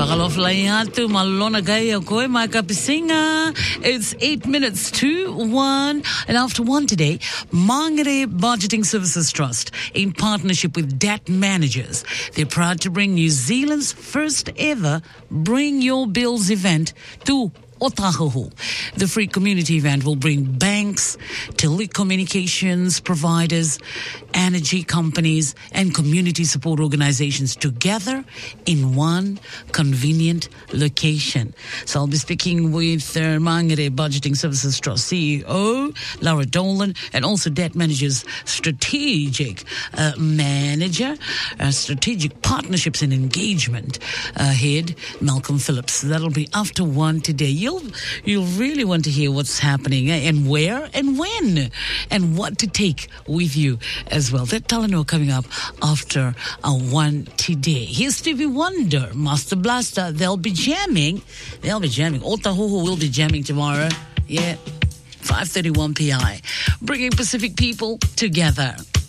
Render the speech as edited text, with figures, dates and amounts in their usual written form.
It's 8 minutes to 1. And after 1 today, Mangere Budgeting Services Trust, in partnership with Debt Managers, they're proud to bring New Zealand's first ever Bring Your Bills event to Otahuhu. The free community event will bring banks, telecommunications providers, energy companies, and community support organizations together in one convenient location. So I'll be speaking with Mangere Budgeting Services Trust CEO, Laura Dolan, and also Debt Managers Strategic Manager, Strategic Partnerships and Engagement Head, Malcolm Phillips. That'll be after 1 today. You'll really want to hear what's happening and where and when and what to take with you as well. That Talanoa coming up after 1 today. Here's Stevie Wonder, Master Blaster. They'll be jamming. Otahuhu will be jamming tomorrow. Yeah. 5:31 p.m. Bringing Pacific people together.